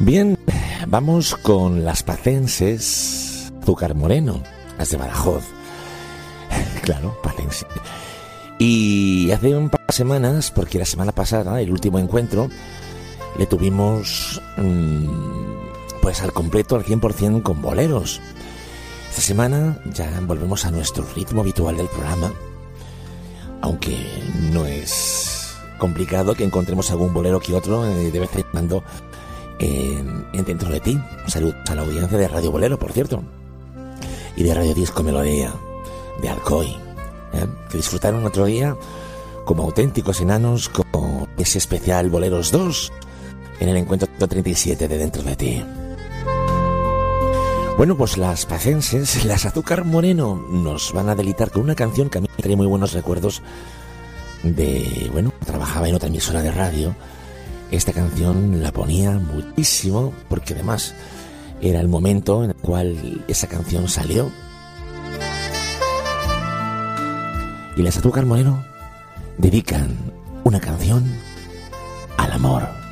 Bien, vamos con las pacenses Azúcar Moreno, las de Badajoz. Claro, pacense. Y hace un par de semanas, porque la semana pasada, el último encuentro, le tuvimos pues al completo, al 100% con boleros. Esta semana ya volvemos a nuestro ritmo habitual del programa, aunque no es complicado que encontremos algún bolero que otro de vez en cuando dentro de ti. Saludos a la audiencia de Radio Bolero, por cierto, y de Radio Disco Melodía, de Alcoy, que disfrutaron otro día como auténticos enanos con ese especial Boleros 2 en el encuentro 37 de Dentro de Ti. Bueno, pues las pacenses, las Azúcar Moreno, nos van a deleitar con una canción que a mí me trae muy buenos recuerdos de, bueno, trabajaba en otra emisora de radio. Esta canción la ponía muchísimo porque además era el momento en el cual esa canción salió. Y las Azúcar Moreno dedican una canción al amor.